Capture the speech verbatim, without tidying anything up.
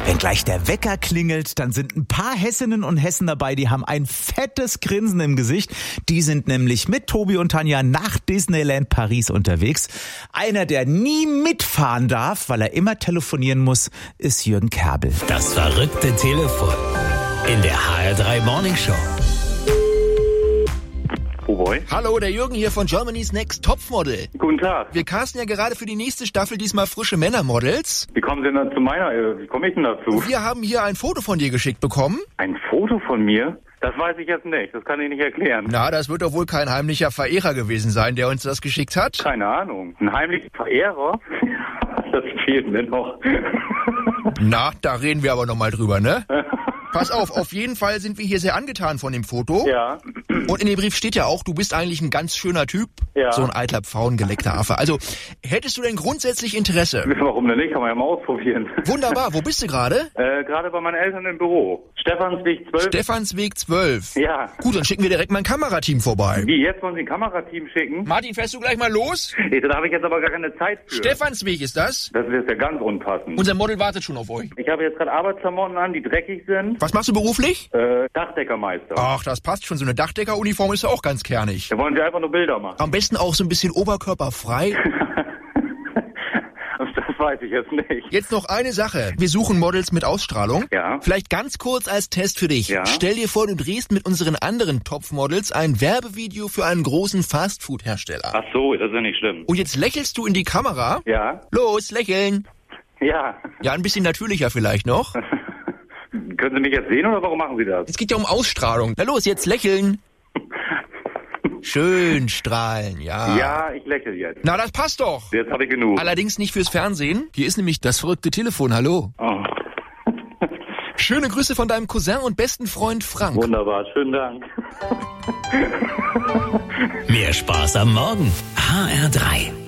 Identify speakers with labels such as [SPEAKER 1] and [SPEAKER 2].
[SPEAKER 1] Wenn gleich der Wecker klingelt, dann sind ein paar Hessinnen und Hessen dabei, die haben ein fettes Grinsen im Gesicht. Die sind nämlich mit Tobi und Tanja nach Disneyland Paris unterwegs. Einer, der nie mitfahren darf, weil er immer telefonieren muss, ist Jürgen Kerbel.
[SPEAKER 2] Das verrückte Telefon in der H R drei Morning Show.
[SPEAKER 3] Oh boy.
[SPEAKER 4] Hallo, der Jürgen hier von Germany's Next Topmodel.
[SPEAKER 3] Guten Tag.
[SPEAKER 4] Wir casten ja gerade für die nächste Staffel diesmal frische Männermodels.
[SPEAKER 3] Wie kommen Sie denn zu meiner, äh, wie komme ich denn dazu?
[SPEAKER 4] Wir haben hier ein Foto von dir geschickt bekommen.
[SPEAKER 3] Ein Foto von mir? Das weiß ich jetzt nicht, das kann ich nicht erklären.
[SPEAKER 4] Na, das wird doch wohl kein heimlicher Verehrer gewesen sein, der uns das geschickt hat.
[SPEAKER 3] Keine Ahnung. Ein heimlicher Verehrer? Das fehlt mir noch.
[SPEAKER 4] Na, da reden wir aber nochmal drüber, ne? Pass auf, auf jeden Fall sind wir hier sehr angetan von dem Foto.
[SPEAKER 3] Ja.
[SPEAKER 4] Und in dem Brief steht ja auch, du bist eigentlich ein ganz schöner Typ.
[SPEAKER 3] Ja.
[SPEAKER 4] So ein eitler pfauengeleckter Affe. Also, hättest du denn grundsätzlich Interesse?
[SPEAKER 3] Warum denn nicht? Kann man ja mal ausprobieren.
[SPEAKER 4] Wunderbar, wo bist du gerade?
[SPEAKER 3] Äh, gerade bei meinen Eltern im Büro. Stephansweg zwölf.
[SPEAKER 4] Stephansweg zwölf.
[SPEAKER 3] Ja.
[SPEAKER 4] Gut, dann schicken wir direkt mal ein Kamerateam vorbei.
[SPEAKER 3] Wie, jetzt wollen Sie ein Kamerateam schicken?
[SPEAKER 4] Martin, fährst du gleich mal los?
[SPEAKER 3] Nee, da habe ich jetzt aber gar keine Zeit für.
[SPEAKER 4] Stephansweg ist das?
[SPEAKER 3] Das ist ja ganz unpassend.
[SPEAKER 4] Unser Model wartet schon auf euch.
[SPEAKER 3] Ich habe jetzt gerade Arbeitsklamotten an, die dreckig sind.
[SPEAKER 4] Was machst du beruflich?
[SPEAKER 3] Äh, Dachdeckermeister.
[SPEAKER 4] Ach, das passt schon. So eine Dachdeckeruniform ist ja auch ganz kernig.
[SPEAKER 3] Da wollen Sie einfach nur Bilder machen.
[SPEAKER 4] Am besten auch so ein bisschen oberkörperfrei.
[SPEAKER 3] Das weiß ich jetzt nicht.
[SPEAKER 4] Jetzt noch eine Sache. Wir suchen Models mit Ausstrahlung.
[SPEAKER 3] Ja.
[SPEAKER 4] Vielleicht ganz kurz als Test für dich.
[SPEAKER 3] Ja.
[SPEAKER 4] Stell dir vor, du drehst mit unseren anderen Topmodels ein Werbevideo für einen großen Fastfood-Hersteller.
[SPEAKER 3] Ach so, das ist ja nicht schlimm.
[SPEAKER 4] Und jetzt lächelst du in die Kamera.
[SPEAKER 3] Ja.
[SPEAKER 4] Los, lächeln.
[SPEAKER 3] Ja.
[SPEAKER 4] Ja, ein bisschen natürlicher vielleicht noch.
[SPEAKER 3] Können Sie mich jetzt sehen oder warum machen Sie das?
[SPEAKER 4] Es geht ja um Ausstrahlung. Na los, jetzt lächeln. Schön strahlen, ja.
[SPEAKER 3] Ja, ich lächle jetzt.
[SPEAKER 4] Na, das passt doch.
[SPEAKER 3] Jetzt habe ich genug.
[SPEAKER 4] Allerdings nicht fürs Fernsehen. Hier ist nämlich das verrückte Telefon. Hallo.
[SPEAKER 3] Oh.
[SPEAKER 4] Schöne Grüße von deinem Cousin und besten Freund Frank.
[SPEAKER 3] Wunderbar, schönen Dank.
[SPEAKER 2] Mehr Spaß am Morgen. H R drei.